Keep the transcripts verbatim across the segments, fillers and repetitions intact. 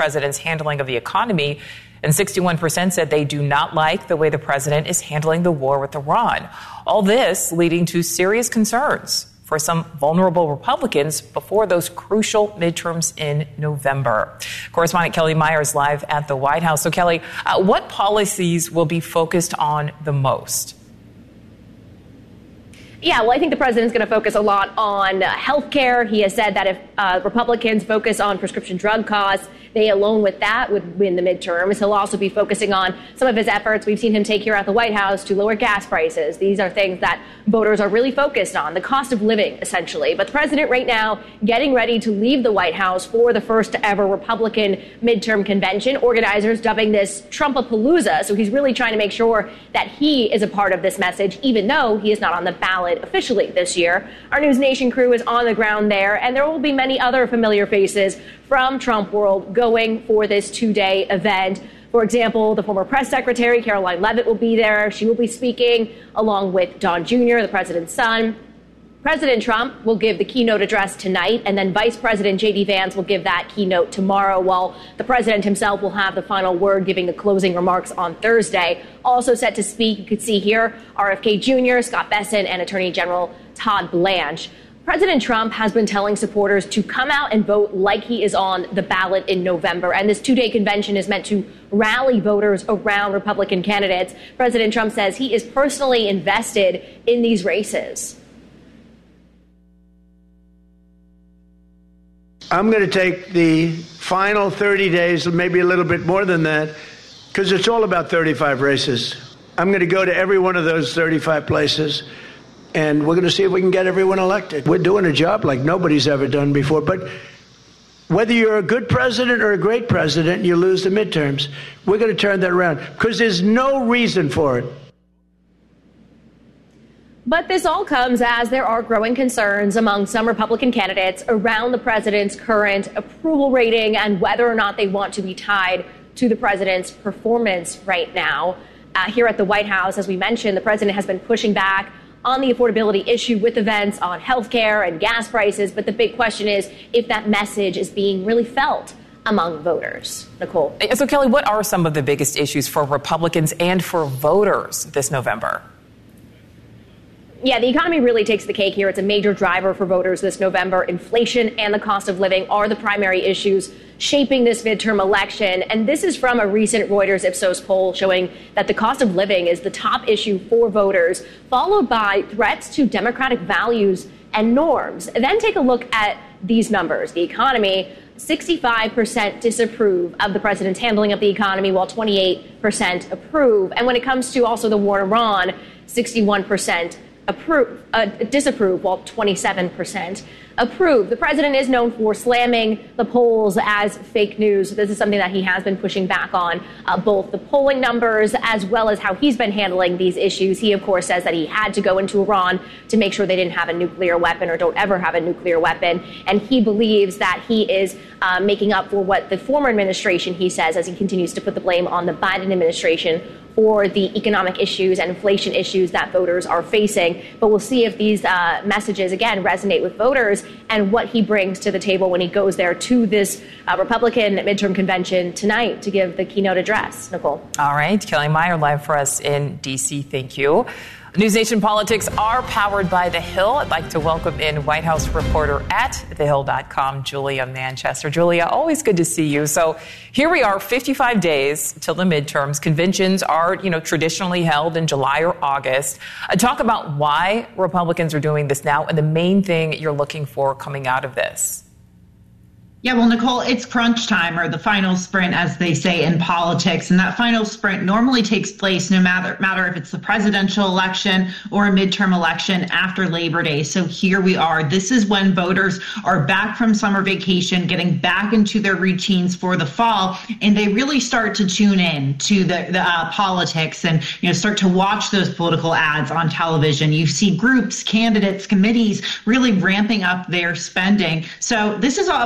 president's handling of the economy, and sixty-one percent said they do not like the way the president is handling the war with Iran. All this leading to serious concerns for some vulnerable Republicans before those crucial midterms in November. Correspondent Kelly Myers live at the White House. So, Kelly, uh, what policies will be focused on the most? Yeah, well, I think the president's going to focus a lot on uh, health care. He has said that if uh, Republicans focus on prescription drug costs, they alone with that would win the midterms. He'll also be focusing on some of his efforts we've seen him take here at the White House to lower gas prices. These are things that voters are really focused on, the cost of living, essentially. But the president right now getting ready to leave the White House for the first ever Republican midterm convention. Organizers dubbing this Trumpapalooza. So he's really trying to make sure that he is a part of this message, even though he is not on the ballot officially this year. Our News Nation crew is on the ground there, and there will be many other familiar faces from Trump world going for this two-day event. For example, the former press secretary, Caroline Leavitt, will be there. She will be speaking along with Don Junior, the president's son. President Trump will give the keynote address tonight, and then Vice President J D Vance will give that keynote tomorrow, while the president himself will have the final word, giving the closing remarks on Thursday. Also set to speak, you could see here, R F K Junior, Scott Bessent, and Attorney General Todd Blanche. President Trump has been telling supporters to come out and vote like he is on the ballot in November. And this two-day convention is meant to rally voters around Republican candidates. President Trump says he is personally invested in these races. I'm going to take the final thirty days, maybe a little bit more than that, because it's all about thirty-five races. I'm going to go to every one of those thirty-five places, and we're going to see if we can get everyone elected. We're doing a job like nobody's ever done before. But whether you're a good president or a great president, you lose the midterms. We're going to turn that around because there's no reason for it. But this all comes as there are growing concerns among some Republican candidates around the president's current approval rating and whether or not they want to be tied to the president's performance right now. Uh, here at the White House, as we mentioned, the president has been pushing back on the affordability issue with events on health care and gas prices. But the big question is if that message is being really felt among voters. Nicole. So, Kelly, what are some of the biggest issues for Republicans and for voters this November? Yeah, the economy really takes the cake here. It's a major driver for voters this November. Inflation and the cost of living are the primary issues shaping this midterm election. And this is from a recent Reuters Ipsos poll showing that the cost of living is the top issue for voters, followed by threats to democratic values and norms. And then take a look at these numbers. The economy, sixty-five percent disapprove of the president's handling of the economy, while twenty-eight percent approve. And when it comes to also the war in Iran, sixty-one percent approve, uh, disapprove, while twenty-seven percent approve. The president is known for slamming the polls as fake news. This is something that he has been pushing back on, uh, both the polling numbers as well as how he's been handling these issues. He, of course, says that he had to go into Iran to make sure they didn't have a nuclear weapon or don't ever have a nuclear weapon. And he believes that he is uh, making up for what the former administration, he says, as he continues to put the blame on the Biden administration for the economic issues and inflation issues that voters are facing. But we'll see if these uh, messages, again, resonate with voters and what he brings to the table when he goes there to this uh, Republican midterm convention tonight to give the keynote address. Nicole. All right. Kelly Meyer live for us in D C. Thank you. News Nation Politics are powered by The Hill. I'd like to welcome in White House reporter at the hill dot com, Julia Manchester. Julia, always good to see you. So here we are, fifty-five days till the midterms. Conventions are, you know, traditionally held in July or August. Uh, talk about why Republicans are doing this now and the main thing you're looking for coming out of this. Yeah, well, Nicole, it's crunch time, or the final sprint, as they say in politics. And that final sprint normally takes place no matter, matter if it's the presidential election or a midterm election after Labor Day. So here we are. This is when voters are back from summer vacation, getting back into their routines for the fall, and they really start to tune in to the, the uh, politics and, you know, start to watch those political ads on television. You see groups, candidates, committees really ramping up their spending. So this is all, all about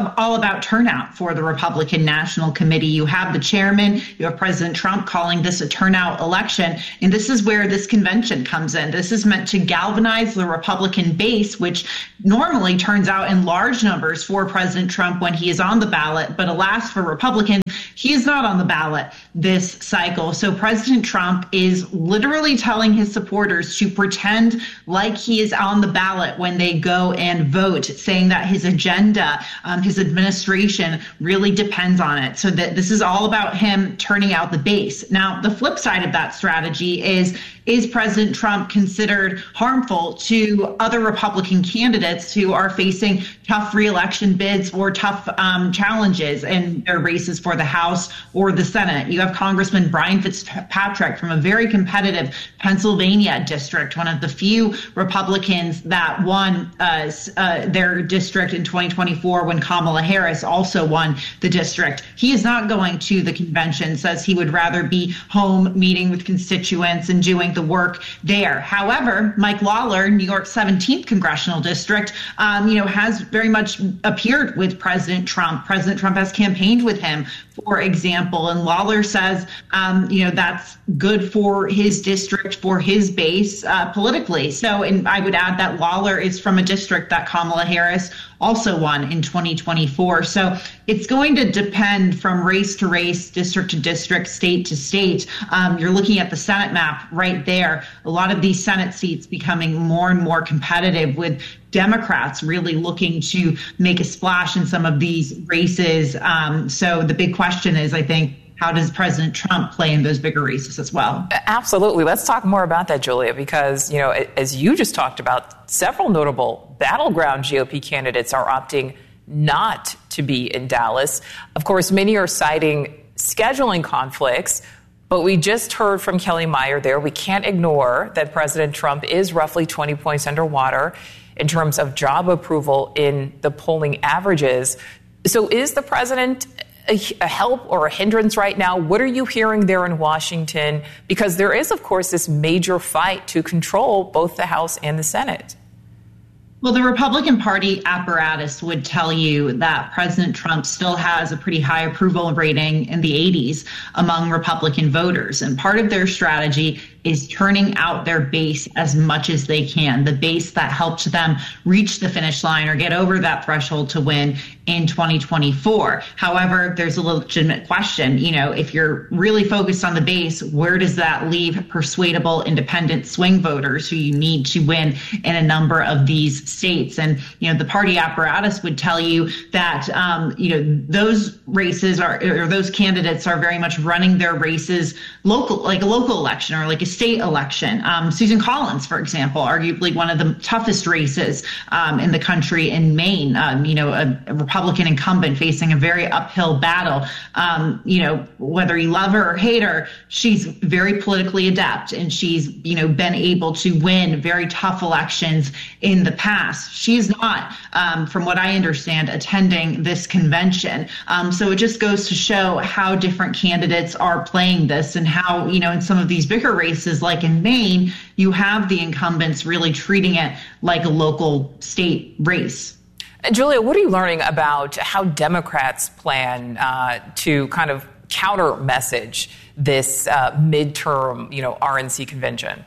about turnout for the Republican National Committee. You have the chairman, you have President Trump calling this a turnout election. And this is where this convention comes in. This is meant to galvanize the Republican base, which normally turns out in large numbers for President Trump when he is on the ballot. But alas, for Republicans, he is not on the ballot this cycle. So President Trump is literally telling his supporters to pretend like he is on the ballot when they go and vote, saying that his agenda, um, his administration really depends on it. So that this is all about him turning out the base. Now, the flip side of that strategy is, is President Trump considered harmful to other Republican candidates who are facing tough reelection bids or tough um, challenges in their races for the House or the Senate? You have Congressman Brian Fitzpatrick from a very competitive Pennsylvania district, one of the few Republicans that won uh, uh, their district in twenty twenty-four when Kamala Harris also won the district. He is not going to the convention, says he would rather be home meeting with constituents and doing the work there. However, Mike Lawler, New York's seventeenth congressional district, um, you know, has very much appeared with President Trump. President Trump has campaigned with him, for example, and Lawler says, um, you know, that's good for his district, for his base uh, politically. So, and I would add that Lawler is from a district that Kamala Harris also won in twenty twenty-four. So it's going to depend from race to race, district to district, state to state. Um, you're looking at the Senate map right there. A lot of these Senate seats becoming more and more competitive, with Democrats really looking to make a splash in some of these races. Um, so the big question is, I think, how does President Trump play in those bigger races as well? Absolutely. Let's talk more about that, Julia, because, you know, as you just talked about, several notable battleground G O P candidates are opting not to be in Dallas. Of course, many are citing scheduling conflicts, but we just heard from Kelly Meyer there. We can't ignore that President Trump is roughly twenty points underwater in terms of job approval in the polling averages. So is the president a, a help or a hindrance right now? What are you hearing there in Washington? Because there is, of course, this major fight to control both the House and the Senate. Well, the Republican Party apparatus would tell you that President Trump still has a pretty high approval rating in the eighties among Republican voters. And part of their strategy is turning out their base as much as they can, the base that helped them reach the finish line or get over that threshold to win in twenty twenty-four. However, there's a legitimate question. You know, if you're really focused on the base, where does that leave persuadable independent swing voters who you need to win in a number of these states? And, you know, the party apparatus would tell you that, um, you know, those races are, or those candidates are very much running their races local, like a local election or like a state election. Um, Susan Collins, for example, arguably one of the toughest races um, in the country in Maine, um, you know, a, a Republican incumbent facing a very uphill battle. Um, you know, whether you love her or hate her, she's very politically adept, and she's, you know, been able to win very tough elections in the past. She's not, um, from what I understand, attending this convention. Um, so it just goes to show how different candidates are playing this, and how, you know, in some of these bigger races, like in Maine, you have the incumbents really treating it like a local state race. Julia, what are you learning about how Democrats plan uh, to kind of counter message this uh, midterm, you know, R N C convention?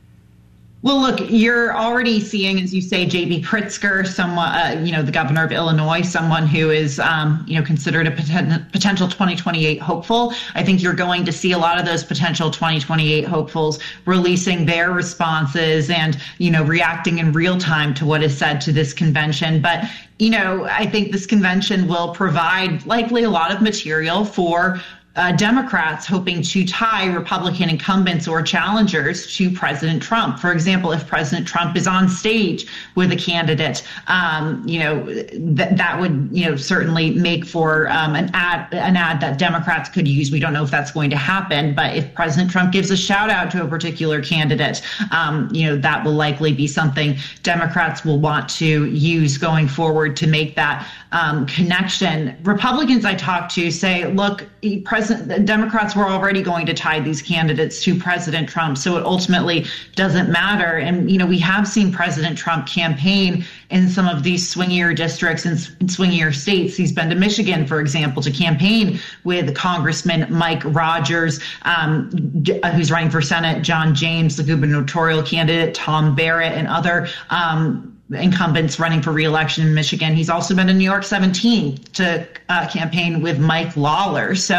Well, look, you're already seeing, as you say, J B Pritzker, someone, uh, you know, the governor of Illinois, someone who is, um, you know, considered a poten- potential twenty twenty-eight hopeful. I think you're going to see a lot of those potential twenty twenty-eight hopefuls releasing their responses and, you know, reacting in real time to what is said to this convention. But, you know, I think this convention will provide likely a lot of material for Uh, Democrats hoping to tie Republican incumbents or challengers to President Trump. For example, if President Trump is on stage with a candidate, um, you know, th- that would, you know, certainly make for um, an ad, an ad that Democrats could use. We don't know if that's going to happen, but if President Trump gives a shout out to a particular candidate, um, you know, that will likely be something Democrats will want to use going forward to make that um, connection. Republicans I talk to say, look, President doesn't, the Democrats were already going to tie these candidates to President Trump. So it ultimately doesn't matter. And, you know, we have seen President Trump campaign in some of these swingier districts and swingier states. He's been to Michigan, for example, to campaign with Congressman Mike Rogers, um, who's running for Senate, John James, the gubernatorial candidate, Tom Barrett, and other um, incumbents running for re-election in Michigan. He's also been to New York seventeen to uh, campaign with Mike Lawler. So